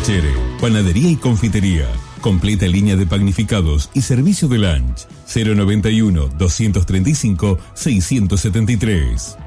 Cochere, panadería y confitería. Completa línea de panificados y servicio de lunch. 091 235 673.